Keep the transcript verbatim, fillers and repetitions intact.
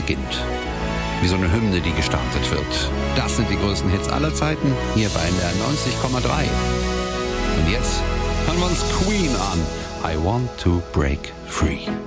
beginnt. Wie so eine Hymne, die gestartet wird. Das sind die größten Hits aller Zeiten, hier bei N D R neunzig Komma drei. Und jetzt hören wir uns Queen an. I want to break free.